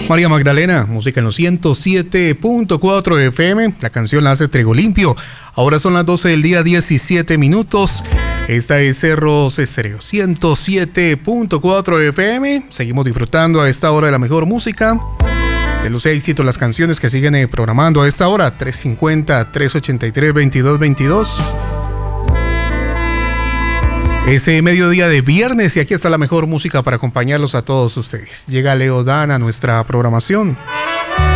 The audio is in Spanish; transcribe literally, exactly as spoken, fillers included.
María Magdalena, música en los ciento siete punto cuatro F M. La canción la hace Trigo Limpio. Ahora son las doce del día, diecisiete minutos. Esta es Cerros Estéreo, ciento siete punto cuatro F M. Seguimos disfrutando a esta hora de la mejor música. De los éxitos, las canciones que siguen eh, programando a esta hora. tres cincuenta, tres ochenta y tres, veintidós veintidós. Ese mediodía de viernes y aquí está la mejor música para acompañarlos a todos ustedes. Llega Leo Dan a nuestra programación.